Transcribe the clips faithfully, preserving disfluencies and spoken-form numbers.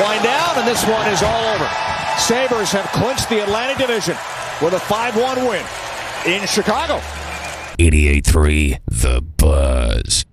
wind down, and this one is all over. Sabres have clinched the Atlantic Division with a five one win in Chicago. eighty-eight three The Buzz.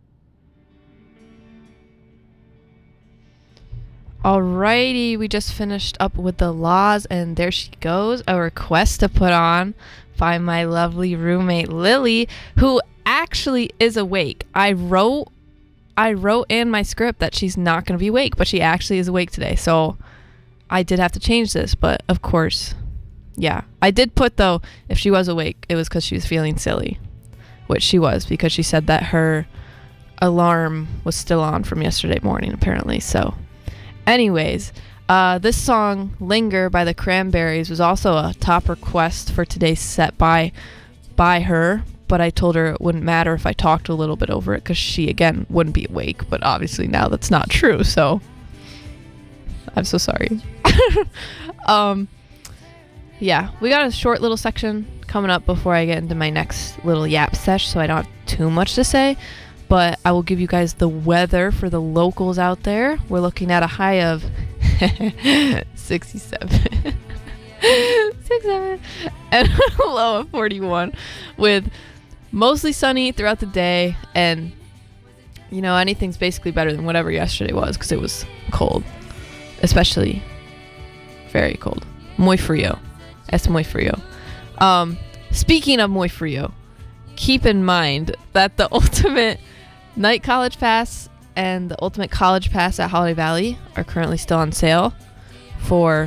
Alrighty, we just finished up with the laws, and there she goes, a request to put on by my lovely roommate Lily, who actually is awake. I wrote I wrote in my script that she's not going to be awake, but she actually is awake today, so I did have to change this, but of course, yeah. I did put, though, if she was awake, it was because she was feeling silly, which she was, because she said that her alarm was still on from yesterday morning, apparently, so... Anyways, uh, this song, Linger by the Cranberries, was also a top request for today's set by by her, but I told her it wouldn't matter if I talked a little bit over it because she, again, wouldn't be awake, but obviously now that's not true, so I'm so sorry. um, yeah, we got a short little section coming up before I get into my next little yap sesh, so I don't have too much to say. But I will give you guys the weather for the locals out there. We're looking at a high of sixty-seven. sixty-seven. And a low of forty-one. With mostly sunny throughout the day. And, you know, anything's basically better than whatever yesterday was. Because it was cold. Especially very cold. Muy frío. Es muy frío. Um, speaking of muy frío. Keep in mind that the ultimate... Night College Pass and the Ultimate College Pass at Holiday Valley are currently still on sale for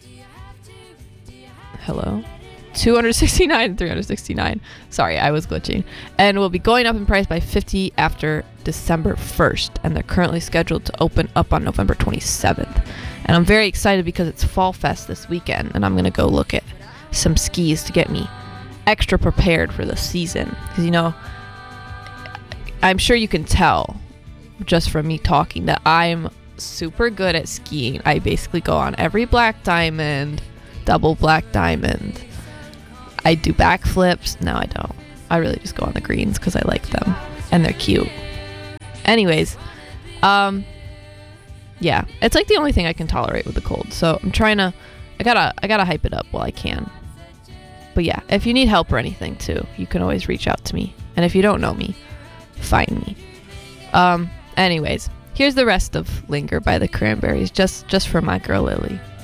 hello two hundred sixty-nine dollars and three hundred sixty-nine dollars. Sorry, I was glitching. And will be going up in price by fifty dollars after December first, and they're currently scheduled to open up on November twenty-seventh. And I'm very excited because it's Fall Fest this weekend, and I'm going to go look at some skis to get me extra prepared for the season. Because, you know, I'm sure you can tell just from me talking that I'm super good at skiing. I basically go on every black diamond, double black diamond. I do backflips. No, I don't. I really just go on the greens because I like them and they're cute. Anyways, um, yeah, it's like the only thing I can tolerate with the cold. So I'm trying to, I gotta, I gotta hype it up while I can. But yeah, if you need help or anything too, you can always reach out to me. And if you don't know me, find me. Um, anyways, here's the rest of Linger by the Cranberries, just just for my girl Lily.